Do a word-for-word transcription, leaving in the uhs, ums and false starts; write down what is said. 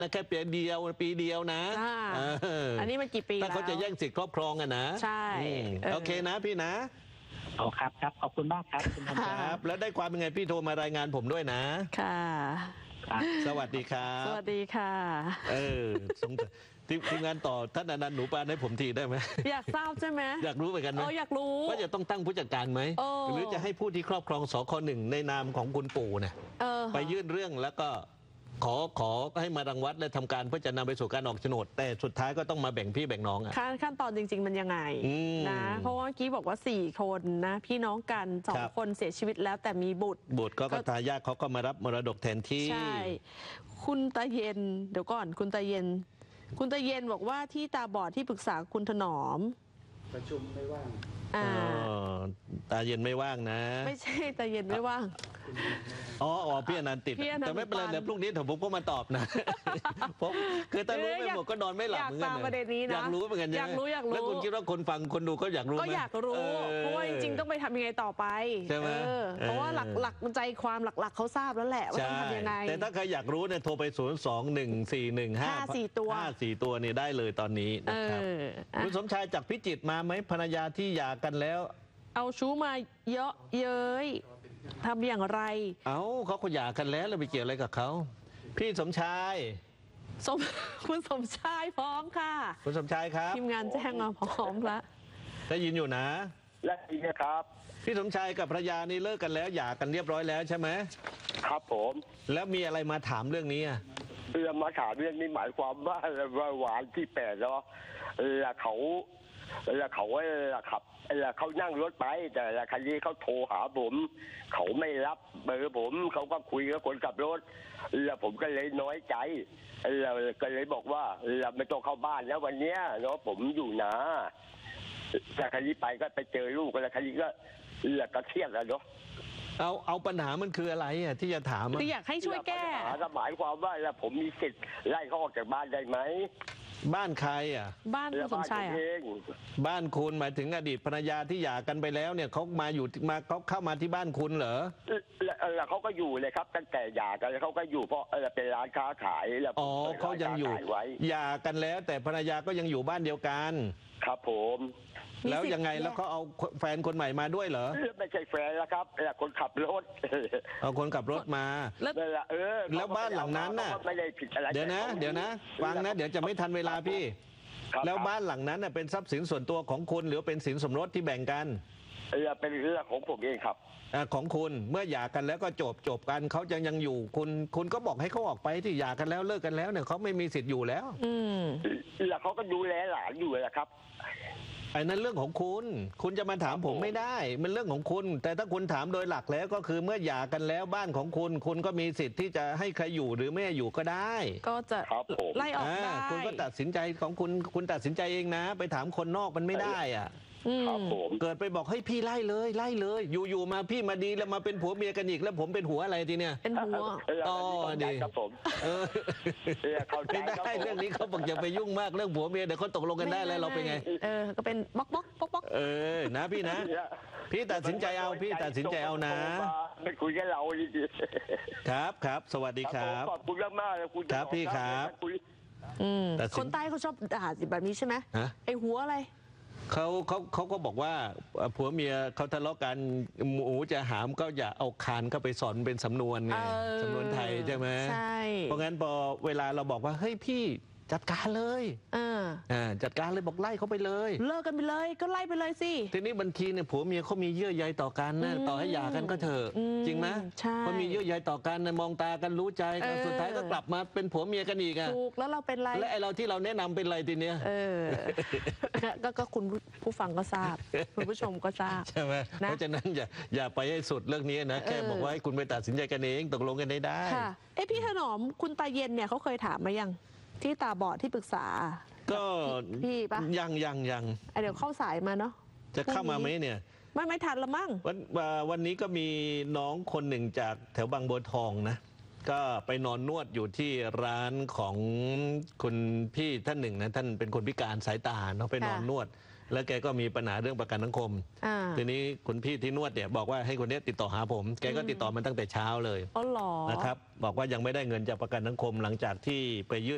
นะแค่ปีเดียวปีเดียวนะอันนี้มันกี่ปีแล้วถ้าเขาจะแย่งสิทธิ์ครอบครองอะนะใช่โอเคนะพี่นะอ๋อครับครับขอบคุณมากครับคุณครับแล้วได้ความเป็นไงพี่โทรมารายงานผมด้วยนะค่ะสวัสดีครับสวัสดีค่ะเออสงทีทีมงานต่อท่านอนันต์หนูปานให้ผมทีได้ไหมอยากทราบใช่ไหมอยากรู้เหมือนกันไหมอยากรู้ว่าจะต้องตั้งผู้จัดการไหมหรือจะให้ผู้ที่ครอบครองสคหนึ่งในนามของคุณปู่เนี่ยไปยื่นเรื่องแล้วก็ขอขอให้มารังวัดและทำการเพื่อจะนำไปสู่การออกโฉนดแต่สุดท้ายก็ต้องมาแบ่งพี่แบ่งน้องอ่ะขั้นตอนจริงๆมันยังไงนะเพราะว่าเมื่อกี้บอกว่าสี่คนนะพี่น้องกันสองคนเสียชีวิตแล้วแต่มีบุตรบุตรก็ทายาทเขาก็มารับมรดกแทนที่ใช่คุณตาเย็นเดี๋ยวก่อนคุณตาเย็นคุณตาเย็นบอกว่าที่ตาบอดที่ปรึกษาคุณถนอมประชุมไม่ว่างอ่าตาเย็นไม่ว่างนะไม่ใช่ตาเย็นไม่ว่างอ๋ออ๋อพี่อนันต์ติดแต่ไม่เป็นไรเดี๋ยวพรุ่งนี้ผมก็มาตอบนะผมคือถ้ารู้ไม่หมดก็นอนไม่หลับเหมือนกันอยากรู้เหมือนกันอยากรู้อยากรู้แล้วคุณคิดว่าคนฟังคนดูก็อยากรู้ก็อยากรู้เพราะว่าจริงๆต้องไปทำยังไงต่อไปใช่ไหมเพราะว่าหลักหลักใจความหลักๆเขาทราบแล้วแหละว่าต้องทำยังไงแต่ถ้าใครอยากรู้เนี่ยโทรไปศูนย์สองหนึ่งสี่หนึ่งห้าสี่ตัวห้าสี่ตัวนี่ได้เลยตอนนี้นะครับคุณสมชายจากพิจิตรมาไหมภรรยาที่หย่ากันแล้วเอาชู้มาเยอะเย้ยทำอย่างไรเอาเขาก็หย่ากันแล้วเราไปเกี่ยวอะไรกับเขาพี่สมชายสมคุณสมชายพร้อมค่ะคุณสมชายครับทีมงานแจ้งมาพร้อมแล้วได้ยินอยู่นะและอีกนะครับพี่สมชายกับภรรยานี่เลิกกันแล้วหย่ากันเรียบร้อยแล้วใช่ไหมครับผมแล้วมีอะไรมาถามเรื่องนี้อ่ะเรื่องมาถามเรื่องนี้หมายความว่าว่าหวานที่แปดแล้วแล้วเขาแล้วเขาว่าขับแล้วเขานั่งรถไปแต่ละคันนี้เขาโทรหาผมเขาไม่รับเบอร์ผมเขาก็คุยกับคนขับรถแล้วผมก็เลยน้อยใจแล้วก็เลยบอกว่าเราไม่ต้องเข้าบ้านแล้ววันเนี้ยเนาะผมอยู่นะแต่คันนี้ไปก็ไปเจอลูกแล้วคันนี้ก็แล้วก็เครียดแล้วเนาะเอาเอาปัญหามันคืออะไรอ่ะที่จะถามคืออยากให้ช่วยแก้หมายความว่าแล้วผมมีสิทธิ์ไล่เขาออกจากบ้านได้ไหมบ้านใครอ่ะบ้านคุณสมชายอ่ะบ้านคุณหมายถึงอดีตภรรยาที่หย่ากันไปแล้วเนี่ยเขามาอยู่มาเขาเข้ามาที่บ้านคุณเหรอแล้วเขาก็อยู่เลยครับตั้งแต่หย่ากันแล้วเขาก็อยู่เพราะเป็นร้านค้าขายแล้วอ๋อเขายังอยู่หย่ากันแล้วแต่ภรรยาก็ยังอยู่บ้านเดียวกันครับผมแล้วยังไงแล้วเขาเอาแฟนคนใหม่มาด้วยเหรอไม่ใช่แฟนแล้วครับแต่คนขับรถเอาคนขับรถมาแล้วเออแล้วบ้านหลังนั้นน่ะไม่ได้ผิดอะไรเดี๋ยวนะเดี๋ยวนะฟังนะเดี๋ยวจะไม่ทันเวลาพี่แล้วบ้านหลังนั้นน่ะเป็นทรัพย์สินส่วนตัวของคุณหรือเป็นสินสมรสที่แบ่งกันเออเป็นเรื่องของผมเองครับของคุณเมื่อหย่ากันแล้วก็จบจบกันเขายังยังอยู่คุณคุณก็บอกให้เขาออกไปที่หย่ากันแล้วเลิกกันแล้วเนี่ยเขาไม่มีสิทธิ์อยู่แล้วอืมแล้วเขาก็ดูแลหลานอยู่แหละครับไอ้นั้นเรื่องของคุณคุณจะมาถามผมไม่ได้มันเรื่องของคุณแต่ถ้าคุณถามโดยหลักแล้วก็คือเมื่อหย่ากันแล้วบ้านของคุณคุณก็มีสิทธิ์ที่จะให้ใครอยู่หรือไม่อยู่ก็ได้ก็จะไล่ออกได้คุณก็ตัดสินใจของคุณคุณตัดสินใจเองนะไปถามคนนอกมันไม่ได้อ่ะเกิดไปบอกให้พี่ไล่เลยไล่เลยอยู่ๆมาพี่มาดีแล้วมาเป็นผัวเมียกันอีกแล้วผมเป็นหัวอะไรทีเนี้ยเป็นหัวต่อดีครับผมเออไม่ได้เรื่องนี้เขาบอกอย่าไปยุ่งมากเรื่องผัวเมียเดี๋ยวเขาตกลงกันได้แล้วเราเป็นไงเออก็เป็นบล็อกบล็อกบล็อกบล็อกเออนะพี่นะพี่ตัดสินใจเอาพี่ตัดสินใจเอานะไม่คุยกันเราดีครับครับสวัสดีครับขอบคุณมากๆคุณครับพี่ครับคนใต้เขาชอบด่าสิแบบนี้ใช่ไหมไอหัวอะไรเขาเขาเขาก็บอกว่าผัวเมียเขาทะเลาะกันหมูจะหามก็อย่าเอาคานเข้าไปสอนเป็นสำนวนไงสำนวนไทยใช่ไหมใช่เพราะงั้นพอเวลาเราบอกว่าเฮ้ยพี่จัดการเลยอ่าจัดการเลยบอกไล่เขาไปเลยเลิกกันไปเลยก็ไล่ไปเลยสิทีนี้บางทีเนี่ยผัวเมียเขามีเยื่อใยต่อกันนะต่อให้หย่ากันก็เถอะจริงไหมเขามีเยื่อใยต่อกันนะมองตากันรู้ใจกันสุดท้ายก็กลับมาเป็นผัวเมียกันอีกอ่ะถูกแล้วเราเป็นไรและไอเราที่เราแนะนำเป็นไรทีเนี้ยเออก็ก็คุณผู้ฟังก็ทราบคุณผู้ชมก็ทราบใช่ไหมเพราะฉะนั้นอย่าอย่าไปให้สุดเรื่องนี้นะแค่บอกว่าให้คุณไปตัดสินใจกันเองตกลงกันได้ได้ค่ะเอ้พี่ถนอมคุณตาเย็นเนี่ยเขาเคยถามมายังที่ตาบอดที่ปรึกษาก็พี่ปะยังยังยังเดี๋ยวเข้าสายมาเนาะจะเข้ามาไหมเนี่ยไม่ไม่ทันละมั้งวันวันนี้ก็มีน้องคนหนึ่งจากแถวบางบัวทองนะก็ไปนอนนวดอยู่ที่ร้านของคุณพี่ท่านหนึ่งนะท่านเป็นคนพิการสายตาเนาะไปนอนนวดแล้วแกก็มีปัญหาเรื่องประกันสังคมทีนี้คุณพี่ที่นวดเนี่ยบอกว่าให้คนนี้ติดต่อหาผมแกก็ติดต่อมาตั้งแต่เช้าเลยอ๋อเหรอนะครับบอกว่ายังไม่ได้เงินจากประกันสังคมหลังจากที่ไปยื่น